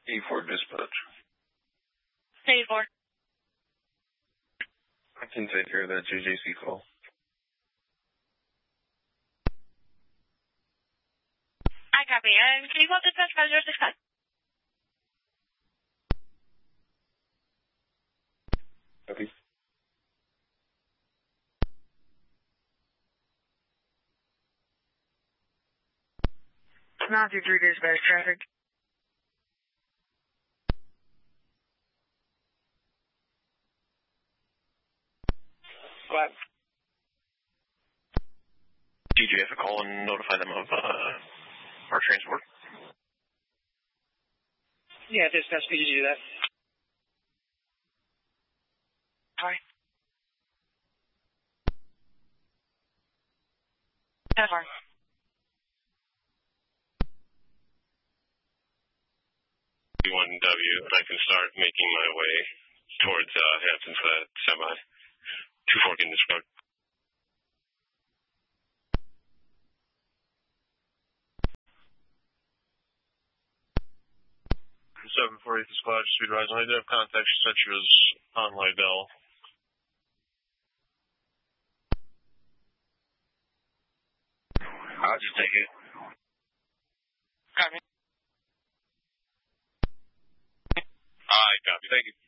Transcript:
E4 dispatch. Hey, E4. I can take care of that JJC call. I copy. Can you call dispatch 5065? Copy. Not through 3 dispatch traffic. What? TGF a call and notify them of our transport. Yeah, dispatch, could you do that? Sorry. Ever. W, and I can start making my way towards Hampton for that semi. 2-4 in this road. 748 squad, speed rise. I do have contact. She said she was on Lydell. I'll just take it. Copy. Alright, copy. Thank you.